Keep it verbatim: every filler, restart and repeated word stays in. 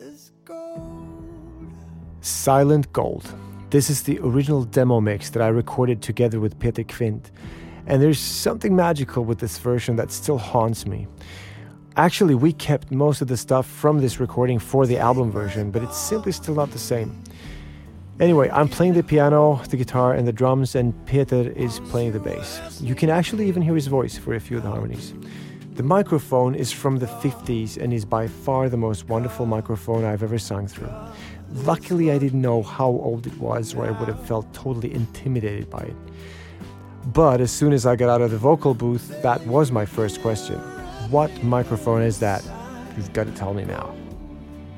Silent Gold. This is the original demo mix that I recorded together with Peter Quint. And there's something magical with this version that still haunts me. Actually, we kept most of the stuff from this recording for the album version, but it's simply still not the same. Anyway, I'm playing the piano, the guitar, and the drums, and Peter is playing the bass. You can actually even hear his voice for a few of the harmonies. The microphone is from the fifties and is by far the most wonderful microphone I've ever sung through. Luckily, I didn't know how old it was, or I would have felt totally intimidated by it. But as soon as I got out of the vocal booth, that was my first question. What microphone is that? You've got to tell me now.